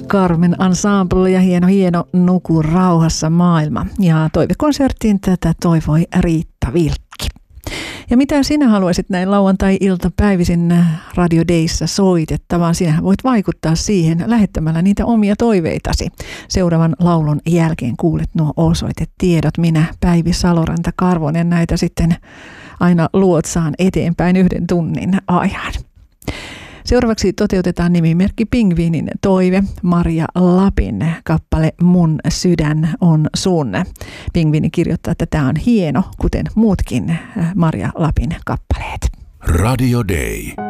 Carmen Ensemble ja hieno Nuku rauhassa maailma. Ja toivekonserttiin tätä toivoi Riitta Vilkki. Ja mitä sinä haluaisit näin lauantai-iltapäivisin Radio Dayssa soitettavan? Sinähän voit vaikuttaa siihen lähettämällä niitä omia toiveitasi. Seuraavan laulun jälkeen kuulet nuo osoitetiedot. Minä, Päivi Saloranta Karvonen, näitä sitten aina luotsaan eteenpäin 1 tunnin ajan. Seuraavaksi toteutetaan nimimerkki Pingviinin toive, Marja Lapin kappale Mun sydän on sun. Pingviini kirjoittaa, että tämä on hieno, kuten muutkin Marja Lapin kappaleet. Radio Day.